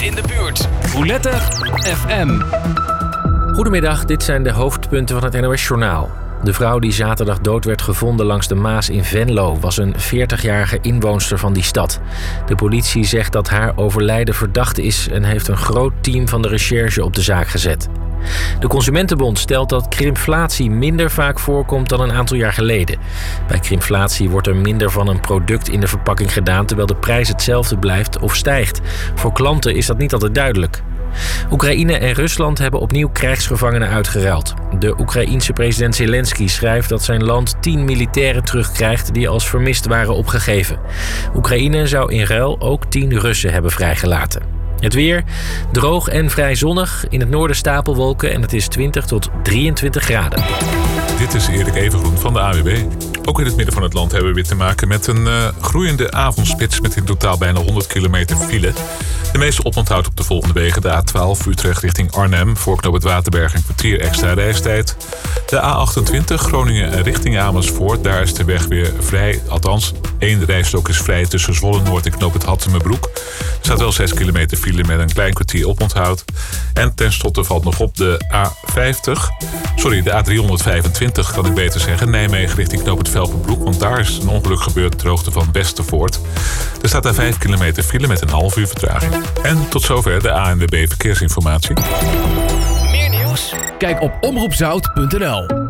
dichtst in de buurt. Roulette FM. Goedemiddag, dit zijn de hoofdpunten van het NOS-journaal. De vrouw die zaterdag dood werd gevonden langs de Maas in Venlo was een 40-jarige inwoonster van die stad. De politie zegt dat haar overlijden verdacht is en heeft een groot team van de recherche op de zaak gezet. De Consumentenbond stelt dat krimflatie minder vaak voorkomt dan een aantal jaar geleden. Bij krimflatie wordt er minder van een product in de verpakking gedaan, terwijl de prijs hetzelfde blijft of stijgt. Voor klanten is dat niet altijd duidelijk. Oekraïne en Rusland hebben opnieuw krijgsgevangenen uitgeruild. De Oekraïense president Zelensky schrijft dat zijn land 10 militairen terugkrijgt die als vermist waren opgegeven. Oekraïne zou in ruil ook 10 Russen hebben vrijgelaten. Het weer, droog en vrij zonnig. In het noorden stapelwolken en het is 20 tot 23 graden. Dit is Erik Evengroen van de AWB. Ook in het midden van het land hebben we weer te maken met een groeiende avondspits met in totaal bijna 100 kilometer file. De meeste oponthoud op de volgende wegen. De A12 Utrecht richting Arnhem, voor knooppunt Waterberg een kwartier extra reistijd. De A28 Groningen richting Amersfoort, daar is de weg weer vrij. Althans, 1 rijstrook is vrij tussen Zwolle Noord en knooppunt Hattemerbroek. Er staat wel 6 kilometer file met een klein kwartier oponthoud. En tenslotte valt nog op de A325 kan ik beter zeggen. Nijmegen richting knooppunt Velpenbroek, want daar is een ongeluk gebeurd ter hoogte van Westervoort. Er staat daar 5 kilometer file met een half uur vertraging. En tot zover de ANWB Verkeersinformatie. Meer nieuws? Kijk op omroepzout.nl.